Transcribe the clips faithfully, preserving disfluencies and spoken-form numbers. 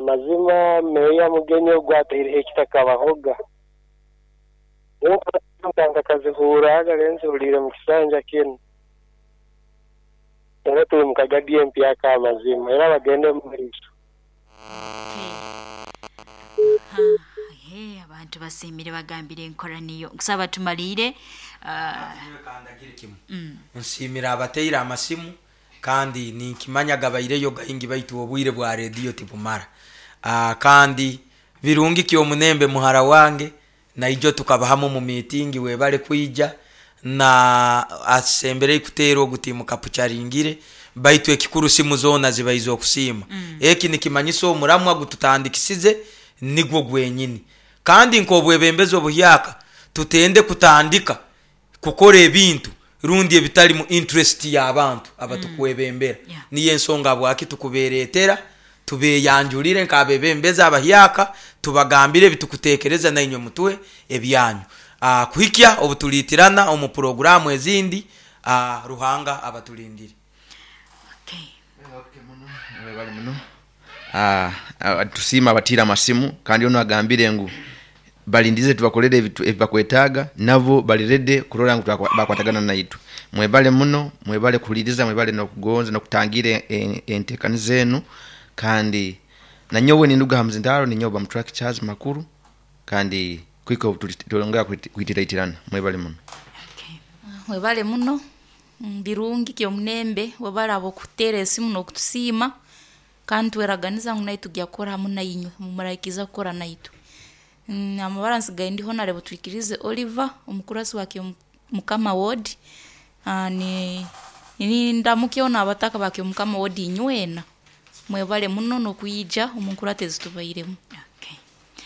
amazima meya mugenyo gwatire ekitakabahoga Nukanda kazi hura garenze ulire mukisanja kinu Era tuli mukagadi M P aka amazima era bagende muriso He abantu basimire bagambire enkoraniyo kusaba tumalire nsimira abateira amasimu kandi ni kimanya gabayireyo gahingi baitu obwire bwa radio tipumara ah kandi birungi kyo munembe muhara wange na ijo tukabahamu mu meeting webale kuija na asembere kutero gutimu kapucharingire baitu ekikuru simu zona zibaizo kusima mm. eki nikimanyiso muramwa gututandikisize nigwo gwenyini kandi nkobwebembezo buhyaka tutende kutandika kukora ebintu rundi ebitali mu interest ya abantu abatukwebembera mm. yeah. niye nsonga bwaki tukuberetera tubeyanjulire nkabebembeza abahyaka tubagambire bitukutekereza na inyo mutwe ebyanyu ah kuhikya obutulitirana omu programu ezindi ah ruhanga abatulindire okay okay muno bali muno ah tusima batira masimu kandi ono agambire ngu balindize tubakolere ebibakwetaga navo balirede kurora ngu bakwatagana naitu mwebale muno mwebale kuliriza mwebale no kugonza no kutangire entekani zenu kandi na nyowe ni nduga hamzindaro ni nyoba mtrack charge makuru kandi kwiko tulongera kwitira mwebale muno okay mwebale muno birungi kyo mnembe wabara abo kutere simu no kutusima kandi weraganiza ngunaitu gyakora muna inyo mumarakiza kora naitu amabara nsigaye ndi honorable twikirize Oliver umukurasi wake mukama ward ani ni ndamukiona abataka bake mukama ward inywena mwebale muno no kuyija umukurate zitubayiremo okay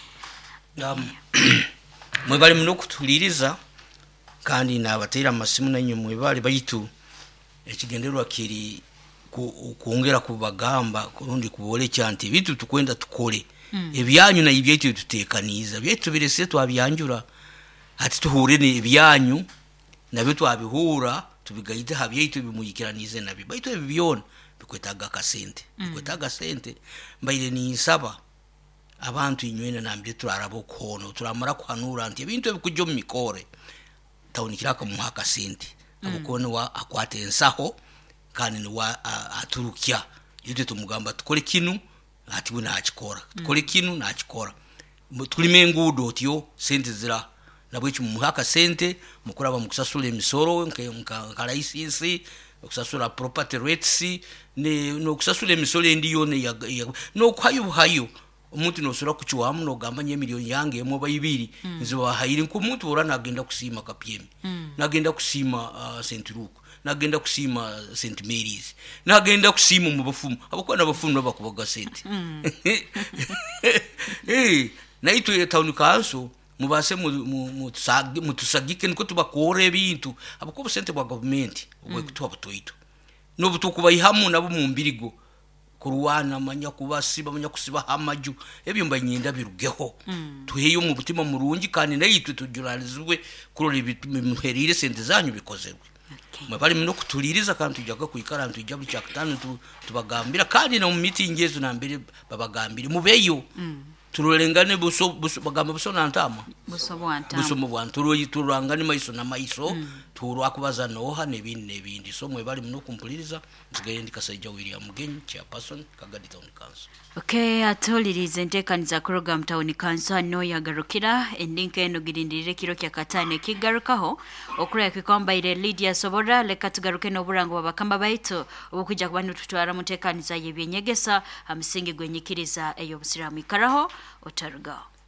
um mwebale muno kutuliriza kandi nabatera amasimu nanyo mwebale bayitu ekigenderwa kiri kuongera kubagamba kurundi kubole cyanti bitu tukwenda tukole mm. ebyanyu na ibyetu tutekaniza byetu birese twabyanjura ati tuhure ne ebyanyu nabyo twabihura tubigayite habyetu bimuyikiranize nabyo bayitu ebyona bikwetaga kasente mm. bikwetaga sente mbayire ni saba abantu inywena nambye turarabo kono turamara kwanura anti ebintu ebikujo mikore tawunikiraka muhaka sente mm. abukone wa akwate ensaho kandi ni wa aturukya yute tumugamba tukole kinu ati buna akikora tukole kinu na akikora tulime ngudo otyo sente zira nabwe cyo muhaka sente mukuraba mukusasula emisoro nkalaisisi okusasula property rates ne no kusasula emisoro endi yone ya, ya no kwayo hayo umuntu no sura kuchiwamu no gamba nye milioni yange mo bayibiri mm. nziba hayiri ku muntu ora nagenda kusima kapyemi mm. nagenda kusima uh, Saint Luke nagenda kusima Saint Mary's nagenda kusima mu bafumu abakwana bafumu bakubaga sente mm. eh naitu ya town council mubase mu tusagi mu tusagike niko tubakore ebintu abakubo sente bwa government ubwe kutuba butoito no butukuba ihamu nabo mu mbirigo kuruwana manya kubasiba manya kusiba hamaju ebyo mbanyenda birugeho mm. tuheyo mu butima murungi kandi nayitu tujuralizwe kurora ibimuherire sente zanyu bikozerwe okay. mwebali mino kutuliriza kandi tujaga kuikara ntujya buri cyakatanu tubagambira kandi na mu meeting yezu nambere babagambire mubeyo mm. turolengane buso bagamba buso nantama buso bwantama buso mubwanturo yiturangane maiso na maiso mm. turu akubaza noha nebindi nebindi so mwebali mino kumpuliriza nsigaye ndikasajja William Mugenyi chairperson Kagadi Town Council. Okay atolirize ntekaniza program Town Council no yagarukira endinke no girindirire kiro kya katane kigarukaho okura yakikomba ile Lydia Sobora leka tugaruke no burango babakamba baitu obukujja kubanu tutwara mutekaniza yebyenyegesa amusingi gwenyikiriza eyo busiramu ikaraho otaruga